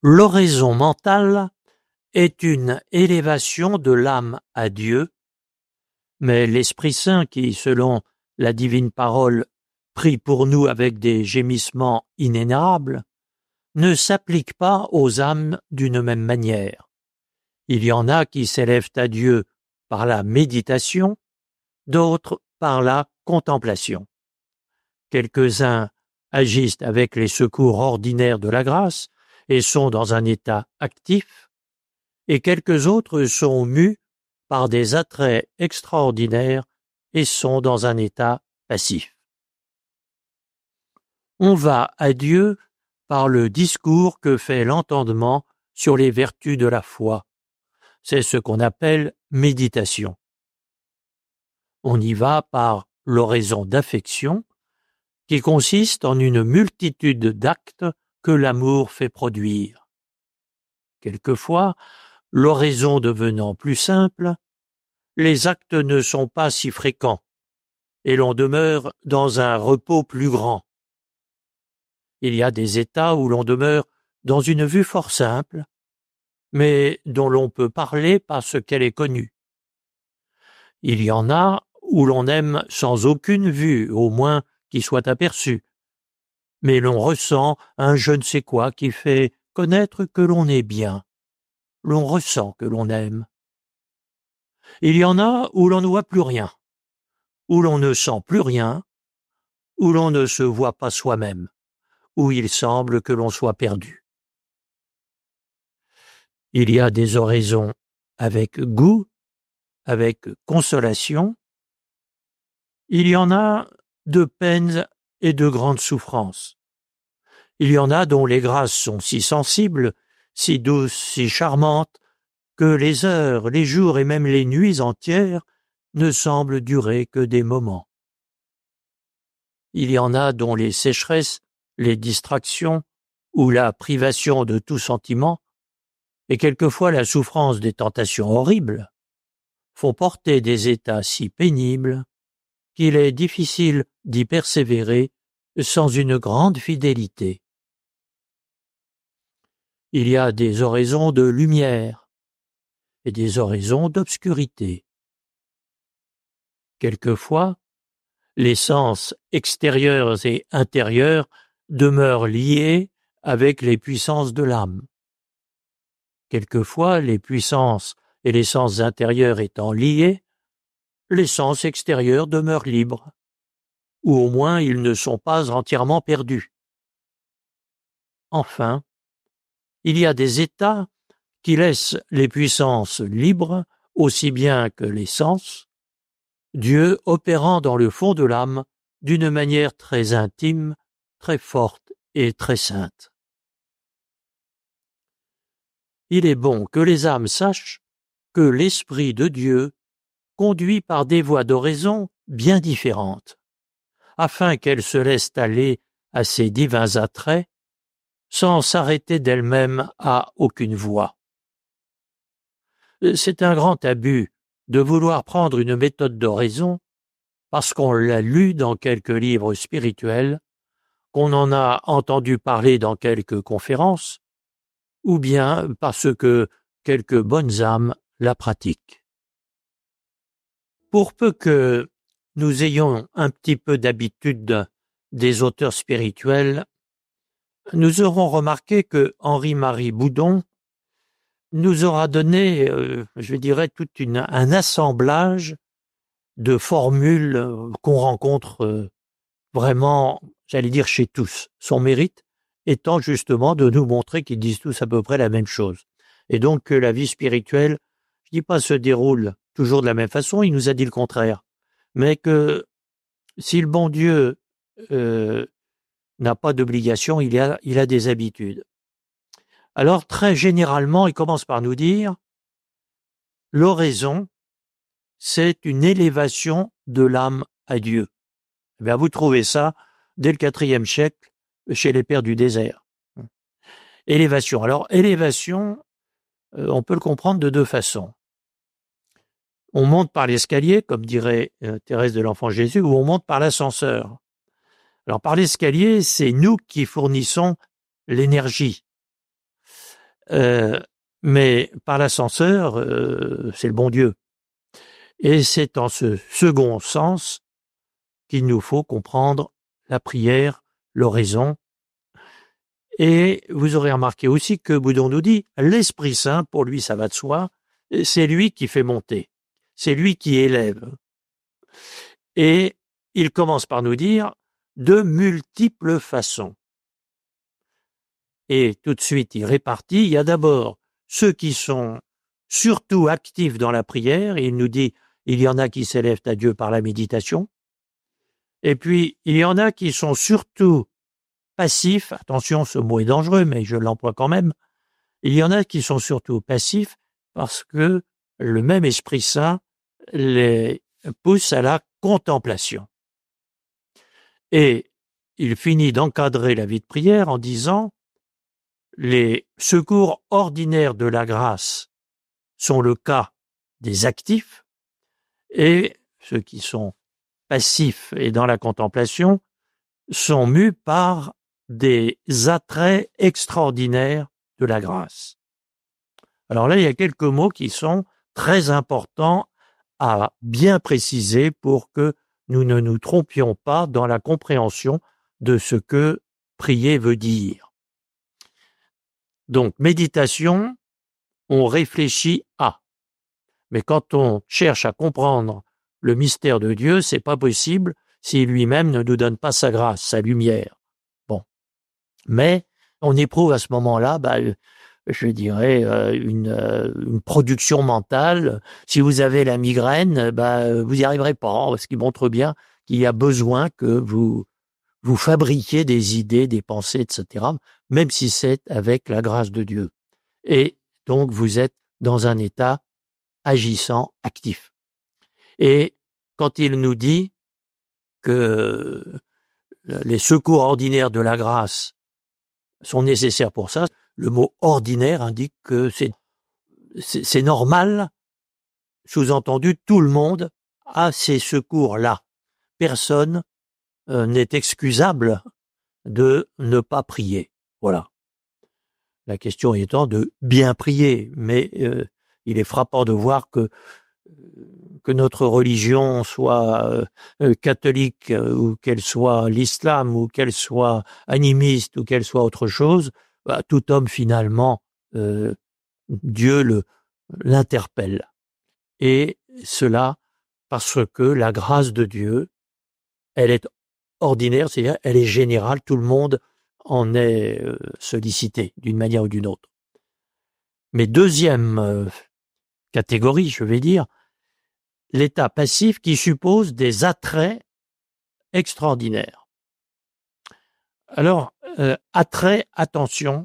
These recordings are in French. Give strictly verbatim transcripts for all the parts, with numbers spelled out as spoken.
L'oraison mentale est une élévation de l'âme à Dieu, mais l'Esprit Saint qui, selon la divine parole, prie pour nous avec des gémissements inénarrables, ne s'applique pas aux âmes d'une même manière. Il y en a qui s'élèvent à Dieu par la méditation, d'autres par la contemplation. Quelques-uns agissent avec les secours ordinaires de la grâce et sont dans un état actif, et quelques autres sont mus par des attraits extraordinaires et sont dans un état passif. On va à Dieu par le discours que fait l'entendement sur les vertus de la foi. C'est ce qu'on appelle méditation. On y va par l'oraison d'affection, qui consiste en une multitude d'actes que l'amour fait produire. Quelquefois, l'oraison devenant plus simple, les actes ne sont pas si fréquents, et l'on demeure dans un repos plus grand. Il y a des états où l'on demeure dans une vue fort simple, mais dont l'on peut parler parce qu'elle est connue. Il y en a où l'on aime sans aucune vue, au moins qui soit aperçue, mais l'on ressent un je ne sais quoi qui fait connaître que l'on est bien. L'on ressent que l'on aime. Il y en a où l'on ne voit plus rien, où l'on ne sent plus rien, où l'on ne se voit pas soi-même, où il semble que l'on soit perdu. Il y a des oraisons avec goût, avec consolation. Il y en a de peines et de grandes souffrances. Il y en a dont les grâces sont si sensibles, si douces, si charmantes, que les heures, les jours et même les nuits entières ne semblent durer que des moments. Il y en a dont les sécheresses, les distractions ou la privation de tout sentiment, et quelquefois la souffrance des tentations horribles, font porter des états si pénibles qu'il est difficile d'y persévérer sans une grande fidélité. Il y a des oraisons de lumière et des oraisons d'obscurité. Quelquefois, les sens extérieurs et intérieurs demeurent liés avec les puissances de l'âme. Quelquefois, les puissances et les sens intérieurs étant liés, les sens extérieurs demeurent libres, ou au moins ils ne sont pas entièrement perdus. Enfin, il y a des états qui laissent les puissances libres aussi bien que les sens, Dieu opérant dans le fond de l'âme d'une manière très intime, très forte et très sainte. Il est bon que les âmes sachent que l'Esprit de Dieu conduit par des voies d'oraison bien différentes, afin qu'elles se laissent aller à ces divins attraits sans s'arrêter d'elles-mêmes à aucune voie. C'est un grand abus de vouloir prendre une méthode d'oraison parce qu'on l'a lu dans quelques livres spirituels, qu'on en a entendu parler dans quelques conférences, ou bien parce que quelques bonnes âmes la pratiquent. Pour peu que nous ayons un petit peu d'habitude des auteurs spirituels, nous aurons remarqué que Henri-Marie Boudon nous aura donné, euh, je dirais, tout une, un assemblage de formules euh, qu'on rencontre euh, vraiment, j'allais dire, chez tous. Son mérite étant justement de nous montrer qu'ils disent tous à peu près la même chose. Et donc que la vie spirituelle, je dis pas se déroule toujours de la même façon, il nous a dit le contraire, mais que si le bon Dieu euh, n'a pas d'obligation, il a, il a des habitudes. Alors très généralement, il commence par nous dire l'oraison, c'est une élévation de l'âme à Dieu. Eh bien, vous trouvez ça dès le quatrième siècle chez les pères du désert. Élévation. Alors, élévation, euh, on peut le comprendre de deux façons. On monte par l'escalier, comme dirait euh, Thérèse de l'Enfant Jésus, ou on monte par l'ascenseur. Alors, par l'escalier, c'est nous qui fournissons l'énergie. Euh, mais par l'ascenseur, euh, c'est le bon Dieu. Et c'est en ce second sens qu'il nous faut comprendre la prière, l'oraison. Et vous aurez remarqué aussi que Boudon nous dit, l'Esprit Saint, pour lui ça va de soi, c'est lui qui fait monter, c'est lui qui élève. Et il commence par nous dire de multiples façons. Et tout de suite, il répartit. Il y a d'abord ceux qui sont surtout actifs dans la prière. Et il nous dit, il y en a qui s'élèvent à Dieu par la méditation. Et puis, il y en a qui sont surtout passifs. Attention, ce mot est dangereux, mais je l'emploie quand même. Il y en a qui sont surtout passifs parce que le même Esprit Saint les pousse à la contemplation. Et il finit d'encadrer la vie de prière en disant les secours ordinaires de la grâce sont le cas des actifs et ceux qui sont passifs et dans la contemplation sont mus par des attraits extraordinaires de la grâce. Alors là, il y a quelques mots qui sont très importants à bien préciser pour que nous ne nous trompions pas dans la compréhension de ce que prier veut dire. Donc, méditation, on réfléchit à. Mais quand on cherche à comprendre le mystère de Dieu, c'est pas possible s'il lui-même ne nous donne pas sa grâce, sa lumière. Bon. Mais on éprouve à ce moment-là, bah, je dirais, une, une production mentale. Si vous avez la migraine, bah, vous n'y arriverez pas, ce qui montre bien qu'il y a besoin que vous, vous fabriquiez des idées, des pensées, et cetera, même si c'est avec la grâce de Dieu. Et donc, vous êtes dans un état agissant, actif. Et quand il nous dit que les secours ordinaires de la grâce sont nécessaires pour ça, le mot ordinaire indique que c'est, c'est, c'est normal, sous-entendu, tout le monde a ces secours-là. Personne euh, n'est excusable de ne pas prier. Voilà. La question étant de bien prier, mais euh, il est frappant de voir que que notre religion soit euh, catholique euh, ou qu'elle soit l'islam ou qu'elle soit animiste ou qu'elle soit autre chose, bah, tout homme finalement, euh, Dieu le l'interpelle. Et cela parce que la grâce de Dieu, elle est ordinaire, c'est-à-dire elle est générale, tout le monde en est euh, sollicité d'une manière ou d'une autre. Mais deuxième euh, catégorie, je vais dire, l'état passif qui suppose des attraits extraordinaires. Alors, euh, attrait, attention,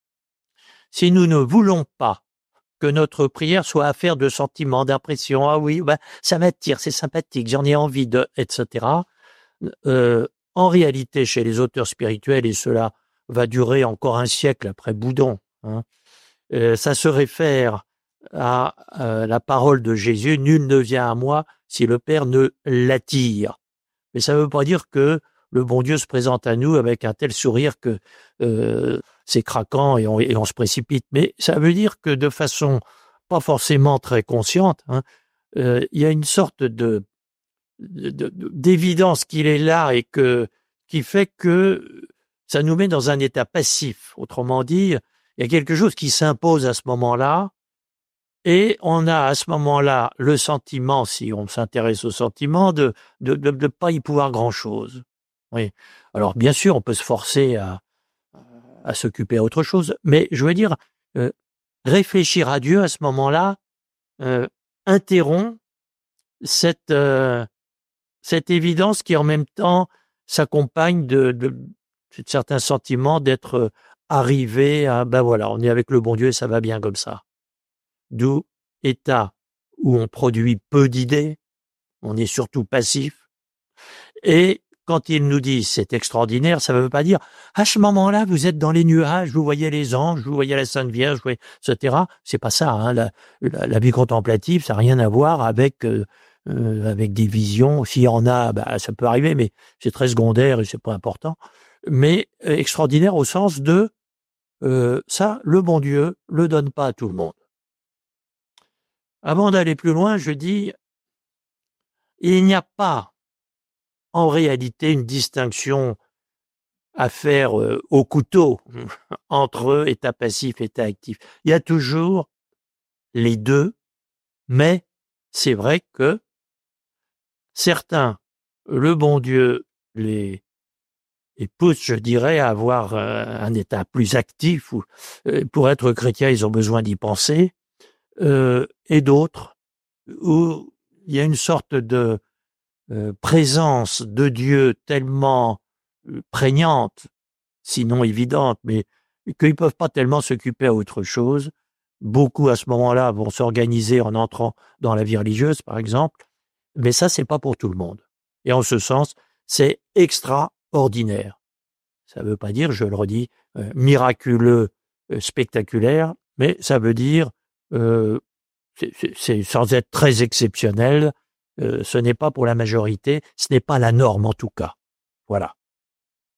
si nous ne voulons pas que notre prière soit affaire de sentiments, d'impressions, ah oui, ben, ça m'attire, c'est sympathique, j'en ai envie de, et cetera. Euh, en réalité, chez les auteurs spirituels, et cela va durer encore un siècle après Boudon, hein, euh, ça se réfère à euh, la parole de Jésus, nul ne vient à moi si le Père ne l'attire. Mais ça ne veut pas dire que le bon Dieu se présente à nous avec un tel sourire que euh, c'est craquant et on, et on se précipite. Mais ça veut dire que de façon pas forcément très consciente, hein, euh, il y a une sorte de, de, de d'évidence qu'il est là et que qui fait que ça nous met dans un état passif. Autrement dit, il y a quelque chose qui s'impose à ce moment-là. Et on a à ce moment-là le sentiment, si on s'intéresse au sentiment, de de de de pas y pouvoir grand-chose. Oui. Alors bien sûr, on peut se forcer à à s'occuper à autre chose, mais je veux dire, euh, réfléchir à Dieu à ce moment-là euh, interrompt cette euh, cette évidence qui en même temps s'accompagne de, de, de certains sentiments d'être arrivé à ben voilà, on est avec le bon Dieu et ça va bien comme ça. D'où état où on produit peu d'idées, on est surtout passif. Et quand il nous dit c'est extraordinaire, ça ne veut pas dire à ce moment-là vous êtes dans les nuages, vous voyez les anges, vous voyez la Sainte Vierge, et cetera. C'est pas ça. Hein. La, la, la vie contemplative, ça n'a rien à voir avec euh, euh, avec des visions. S'il y en a, bah, ça peut arriver, mais c'est très secondaire et c'est pas important. Mais euh, extraordinaire au sens de euh, ça, le bon Dieu le donne pas à tout le monde. Avant d'aller plus loin, je dis, il n'y a pas en réalité une distinction à faire euh, au couteau entre état passif et état actif. Il y a toujours les deux, mais c'est vrai que certains, le bon Dieu les, les pousse, je dirais, à avoir euh, un état plus actif. Ou, euh, pour être chrétien, ils ont besoin d'y penser. Euh, et d'autres, où il y a une sorte de euh, présence de Dieu tellement euh, prégnante, sinon évidente, mais qu'ils ne peuvent pas tellement s'occuper à autre chose. Beaucoup, à ce moment-là, vont s'organiser en entrant dans la vie religieuse, par exemple. Mais ça, c'est pas pour tout le monde. Et en ce sens, c'est extraordinaire. Ça ne veut pas dire, je le redis, euh, miraculeux, euh, spectaculaire, mais ça veut dire, euh, c'est, c'est, c'est sans être très exceptionnel, euh, ce n'est pas pour la majorité, ce n'est pas la norme en tout cas. Voilà.